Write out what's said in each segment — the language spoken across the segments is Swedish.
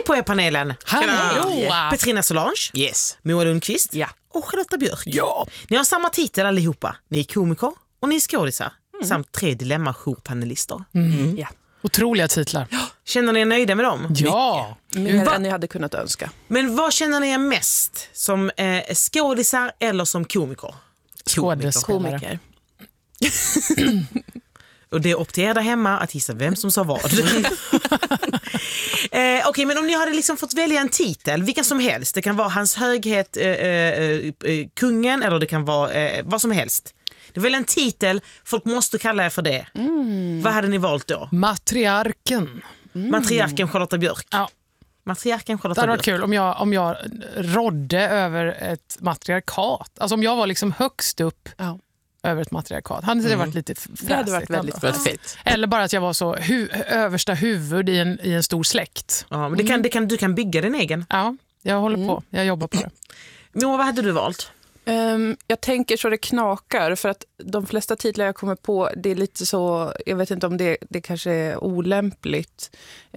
Hej på er panelen! Hallå! Petrina Solange, Yes. Moa Lundqvist Ja. och Charlotta Björk. Ja. Ni har samma titel allihopa. Ni är komiker och ni är skådisar. Samt 3 dilemma-jourpanelister. Ja. Otroliga titlar. Känner ni er nöjda med dem? Ja. Mer än jag hade kunnat önska. Men vad känner ni er mest? Som skådisar eller som komiker? Skådespelare. Komiker. Och det är upp till er där hemma att gissa vem som sa vad. Okej, men om ni hade liksom fått välja en titel, vilken som helst. Det kan vara hans höghet, kungen, eller det kan vara vad som helst. Det är väl en titel, folk måste kalla er för det. Vad hade ni valt då? Matriarken. Matriarken Charlotta Björk. Ja. Matriarken Det Charlotta hade varit Björk. kul om jag rådde över ett matriarkat. Alltså om jag var liksom högst upp Ja. över ett matriarkat. Hade det varit lite fräsigt. Det hade varit väldigt ändå. Fett. Eller bara att jag var så översta huvud i en stor släkt. Ja, men du kan bygga din egen. Ja, jag håller på. Jag jobbar på det. Moa, vad hade du valt? Jag tänker så det knakar, för att de flesta titlar jag kommer på, det är lite så, jag vet inte om det kanske är olämpligt.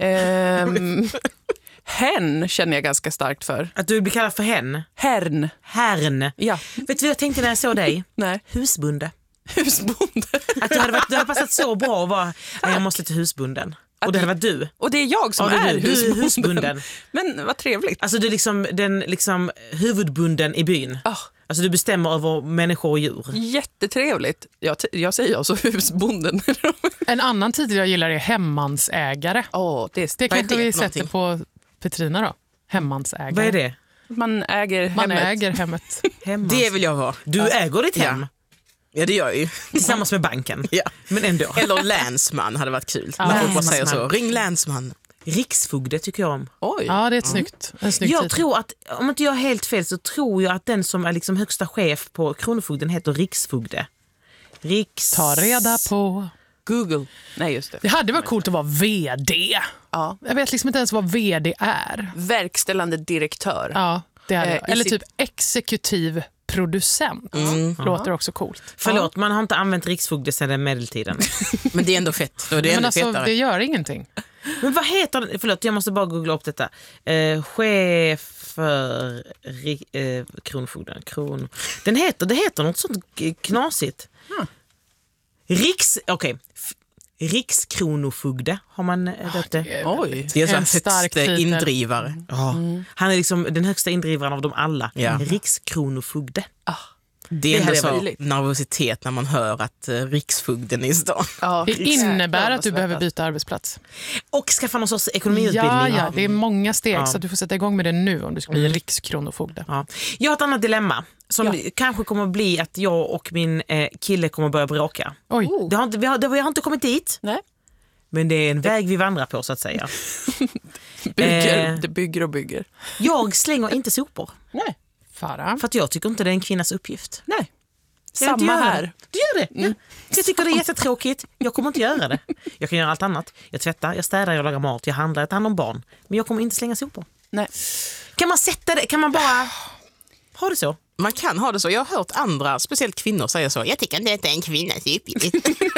Hen känner jag ganska starkt för. Att du blir kallad för hen? Hern. Herrn. Ja. Vet du vad jag tänkte när jag såg dig? Nej. Husbonde. Husbonde. Att du hade passat så bra att vara, jag måste till husbunden. Och det hade varit du. Och det är jag som Ja, det är du är husbunden. Men vad trevligt. Alltså du är liksom den liksom huvudbunden i byn. Ah, Alltså du bestämmer över människor och djur. jättetrevligt. Jag säger alltså husbonden. En annan titel jag gillar är hemmansägare. Det Det Vad är kanske det vi för sätter på Petrina då. Hemmansägare. Vad är det? man äger Man hemmet. äger hemmet. Hemma. Det vill jag vara. Du äger ditt hem Ja, det gör jag ju. tillsammans med banken. Ja. Men ändå. Eller länsman hade varit kul. Ja. När folk bara säger Länsman. så. Ring länsman. Riksfogde tycker jag om. Oj. Ja, det är en snygg Jag titel. tror att, om inte jag har helt fel, så tror jag att den som är liksom högsta chef på Kronofogden heter riksfogde. Ta reda på. Google. Nej, just det. Det hade varit coolt att vara vd. Ja. Jag vet liksom inte ens vad vd är. Verkställande direktör. Ja, det hade jag. i Eller sitt- typ exekutiv producent. Låter också coolt. Förlåt, man har inte använt riksfogde sedan medeltiden. Men det är ändå fett. Då är det Men ännu alltså, fetare. det gör ingenting. Men vad heter den? Förlåt, jag måste bara googla upp detta. Chef för Kronofogden. Det heter något sånt knasigt. Rikskronofogde har man döpt det. Oj. Det är så En stark högsta titel. indrivare. Ja. Han är liksom den högsta indrivaren av dem alla. Ja. Rikskronofogde. Det är hade ändå jag så möjligt. nervositet när man hör att riksfogden är i stan. Ja. Det innebär Jäklar, att du vad behöver svettas. byta arbetsplats. Och skaffa någon sorts ekonomiutbildning. Ja, det är många steg Ja. så att du får sätta igång med det nu om du ska bli rikskronofogde. Ja. Jag har ett annat dilemma som kanske kommer att bli att jag och min kille kommer att börja bråka. Oj, Vi har inte kommit dit, Nej. men det är en väg vi vandrar på så att säga. Det bygger och bygger. Jag slänger inte sopor Nej. Farah. för att jag tycker inte det är en kvinnas uppgift. Nej. Jag inte Samma göra här. det. Du gör det? Ja. Jag tycker det är jättetråkigt. Jag kommer inte göra det. Jag kan göra allt annat. Jag tvättar, jag städar, jag lagar mat, jag handlar, jag tar hand om barn. Men jag kommer inte slänga sopor. Nej. Kan man sätta det? Kan man bara ha det så? Man kan ha det så. Jag har hört andra, speciellt kvinnor, säga så. Jag tycker inte att det är en kvinnas uppgift.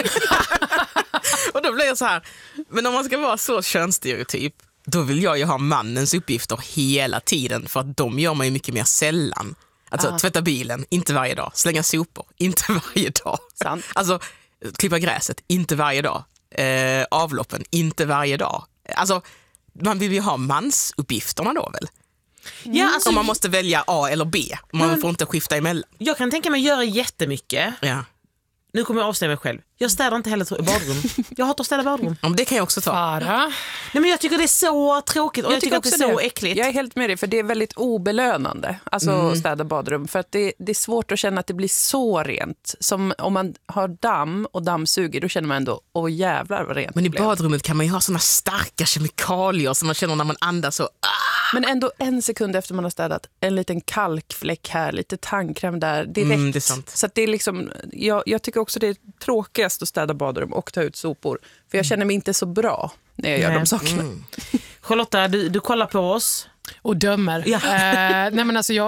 Och då blir jag så här. Men om man ska vara så könsstereotyp, då vill jag ju ha mannens uppgifter hela tiden. För att de gör man ju mycket mer sällan. Alltså tvätta bilen, inte varje dag. Slänga sopor, inte varje dag. Sant. Alltså klippa gräset, inte varje dag. Avloppen, inte varje dag. Alltså man vill ju ha mansuppgifterna då väl? Ja, alltså, Om man måste välja A eller B. Man får inte skifta emellan. jag kan tänka mig göra jättemycket. Ja. Nu kommer jag avslöja mig själv. Jag städar inte heller badrum. Jag hatar att städa badrum. Ja, men det kan jag också ta. Farah. Nej, men jag tycker det är så tråkigt och jag tycker att det är så äckligt. Jag är helt med dig, för det är väldigt obelönande att städa badrum. För att det är svårt att känna att det blir så rent. Som om man har damm och dammsuger, då känner man ändå, åh jävlar vad rent Men i det blev. badrummet kan man ju ha såna starka kemikalier som man känner när man andas så. Men ändå en sekund efter man har städat, en liten kalkfläck här, lite tandkräm där, direkt. Det är sant. Så att det är liksom, jag tycker också det är tråkigast att städa badrum och ta ut sopor. För jag känner mig inte så bra när jag gör Nej. de sakerna. Charlotta, du kollar på oss. Och dömer. Ja. Nej, men alltså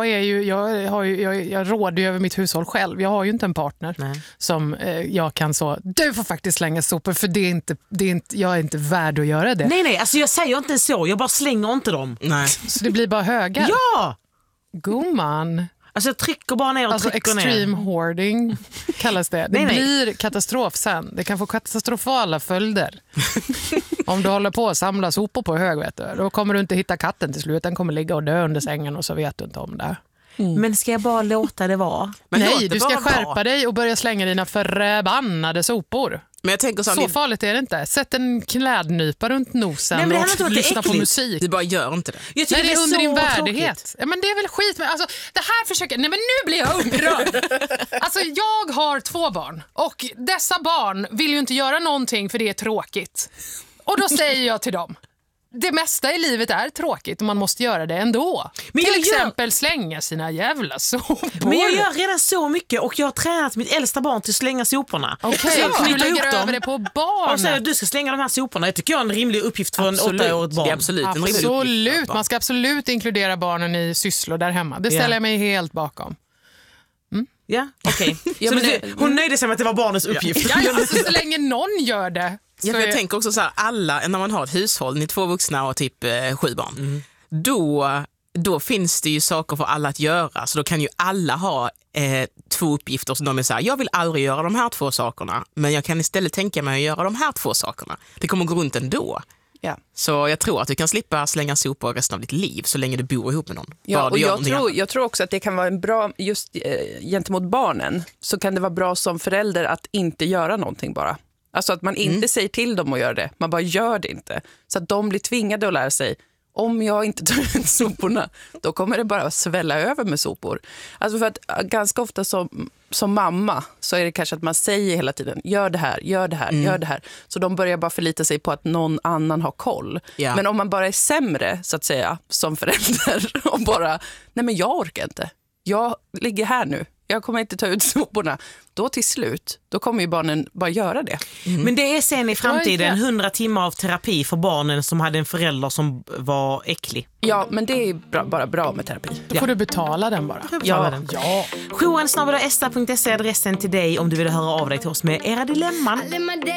jag råder ju över mitt hushåll själv. Jag har ju inte en partner som jag kan så, du får faktiskt slänga sopor för jag är inte värd att göra det. Nej, alltså jag säger inte så. Jag bara slänger inte dem. Nej. Så det blir bara högar. Ja! Gumman. Alltså jag trycker bara ner och Alltså trycker extreme ner. hoarding kallas det. Det Nej. blir katastrof sen. Det kan få katastrofala följder. Om du håller på att samla sopor på hög, vet du, då kommer du inte hitta katten till slut. Den kommer ligga och dö under sängen och så vet du inte om det. Men ska jag bara låta det vara? Men låt Nej, det du ska bara skärpa vara. dig och börja slänga dina förbannade sopor. Men jag tänker Så farligt är det inte. Sätt en klädnypa runt nosen. Nej, men det handlar inte om och att det är lyssna på äckligt. musik. Du bara gör inte det. Jag tycker Nej, det är under din så värdighet. tråkigt. Ja, men det är väl skit med, alltså, det här försöker. Nej, men nu blir jag upprörd. Alltså, jag har 2 barn och dessa barn vill ju inte göra någonting för det är tråkigt. Och då säger jag till dem: det mesta i livet är tråkigt och man måste göra det ändå. Men till jag gör- exempel slänga sina jävla sopor. Men jag gör redan så mycket och jag har tränat mitt äldsta barn till att slänga soporna. Okej, Så jag så du knyter ihop lägger dem över det på och säger barn. du ska slänga de här soporna. Jag tycker jag är en rimlig uppgift för en 8-årigt Det är barn. absolut en rimlig Absolut, uppgift. man ska absolut inkludera barnen i sysslor där hemma. Det ställer jag mig helt bakom. Ja, okej. Ja, Så men hon nöjde sig med att det var barnens uppgift. Ja, alltså, så länge någon gör det. Ja, för jag tänker också så här, alla, när man har ett hushåll, ni är 2 vuxna och typ 7 barn, då finns det ju saker för alla att göra. Så då kan ju alla ha 2 uppgifter som de är så här, jag vill aldrig göra de här 2 sakerna, men jag kan istället tänka mig att göra de här 2 sakerna. Det kommer gå runt ändå. Ja. Så jag tror att du kan slippa slänga sopor resten av ditt liv så länge du bor ihop med någon. Ja, Bara du och gör någonting annat. jag tror också att det kan vara en bra, just gentemot barnen, så kan det vara bra som förälder att inte göra någonting bara. Alltså att man inte säger till dem att göra det, man bara gör det inte. Så att de blir tvingade att lära sig, om jag inte tar ut soporna, då kommer det bara svälla över med sopor. Alltså för att ganska ofta som mamma så är det kanske att man säger hela tiden, gör det här, gör det här, gör det här. Så de börjar bara förlita sig på att någon annan har koll. Ja. Men om man bara är sämre, så att säga, som förälder och bara, nej men jag orkar inte. Jag ligger här nu. Jag kommer inte ta ut soporna. Då till slut, då kommer ju barnen bara göra det. Men det är sen i framtiden 100 timmar av terapi för barnen som hade en förälder som var äcklig. Ja, men det är bara bra med terapi. Då får du betala den bara. Ja. Ja. Johan@esta.se är adressen till dig om du vill höra av dig till oss med era dilemman.